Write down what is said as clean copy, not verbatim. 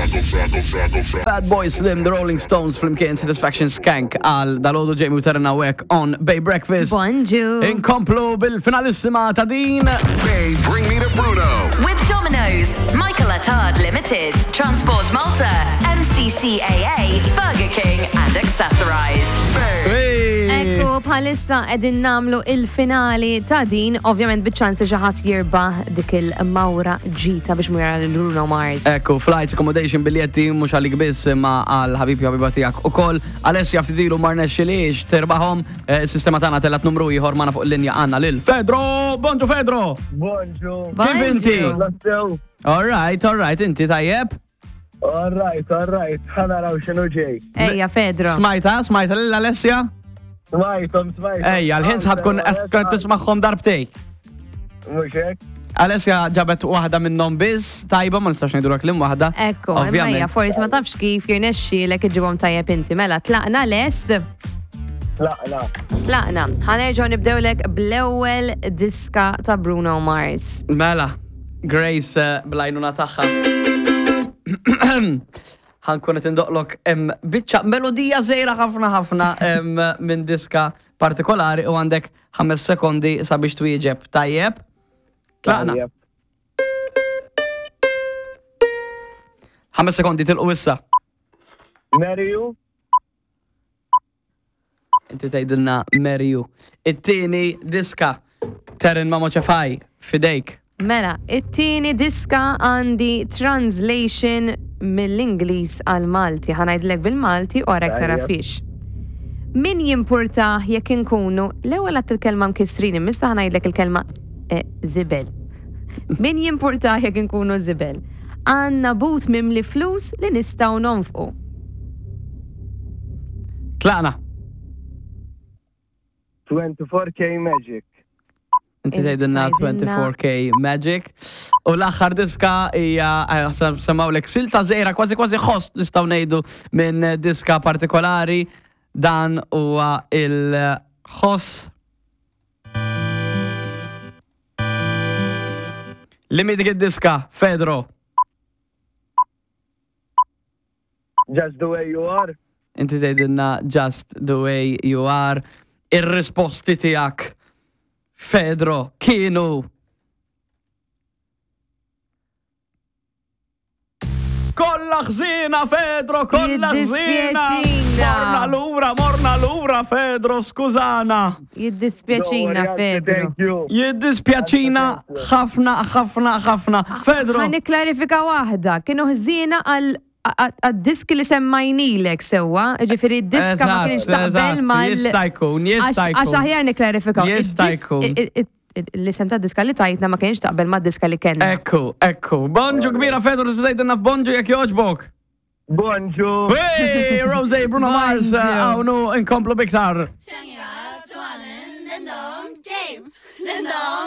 Bad Boy Slim, The Rolling Stones, flimkien Satisfaction Skank għal dal-ħodu ġejmu terna wek on Bay Breakfast. Bonġu. Inkomplu bil-finalissima ta' din. Bay, bring me to Bruno. With Domino's, Michael Attard Limited, Transport Malta, MCCAA, Burger King and Accessorize. Ekku, bħalissa edin namlu il-finali ta' din, ovvjament bit-ċans li ġaħat jirbaħ dik il-mawra ġita biex mwira l-Bruno Mars. Ekku, flight accommodation biljetti mux għalik biss ma għal ħabibi ħabiba tijak u koll. Alessi jaftitilu marnex xiliex terbaħom sistema tana tellat numru jħor mana fuq l-linja għanna lil Fedro. Bonġu Fedro. Bonġu. Kif inti? All right, inti tajjeb? All right, ħana raw xinu ġej. Ejja, Fedro. Smajta l-Alessia? Smajtom. Ejja, l-ħins ħatkun għed tismaħħom darbtej. Muxek? Alessia ġabet wahda minnom biz, tajba, ma nistax ngħidu l-klim wahda. Ekku, imma forsi ma tafx kif jirnexxi lek iġibhom tajjeb inti. Mela, tlaqna lest? Tlaqna. Ħanerġgħu nibdewlek bl-ewwel diska ta' Bruno Mars. Mela, Grace blajnuna tagħha. ħankun qed indoqlok biċċa melodija żejra ħafna minn diska partikolari u għandek 5 sekondi sabiex twieġeb. Tajjeb? Tlaqna. 5 sekondi tilqu issa. Marry you? Inti tgħidilna Marry you. It-tieni diska Terin ma moċefaj fidejk. Mela, it-tieni diska għandi translation mill-Ingliż għal Malti. Ħanajdlek bil-Malti u għarek tara fiex. Min jimpurta jekk inkunu l-ewwel għat il-kelma mkissrin, imissa ħanajdlek il-kelma zibel. Min jimpurta jekk inkunu zibel. Għanna but mimli flus li nistaw nonfqu. Tlaqna. 24K Magic. Inti tgħidilna 24K Magic. U l-aħħar diska hija semmawlek silta żejra kważi ħoss nistgħu ngħidu minn diska partikolari. Dan huwa il-ħoss li dik id-diska, Fedro. Just the way you are. Inti tgħidilna Just the way you are. Ir-risposti tiegħek, Fedro, kienu kolla ħżina, Fedro, kolla ħżina. Morna lura, Fedro, skużana. Jiddispjaċina, Fedro. Jiddispjaċina ħafna. Fedro. Ħani klarifika waħda, kienu ħżina għad-diski li semmajnilek sewa, ġifiri d-diska ma kienx taqbel mal... Jistajkun. Għax aħjar niklarifikaw. Jistajkun. L-isem ta' diska li tajtna ma kienx taqbel ma' diska li kena. Ekku. Bonġu kbira, Fedro, s-sajdinna f'bonġu jek joġbok. Bonġu. Hey, Rose, Bruno Mars, għawnu inkomplu biktar.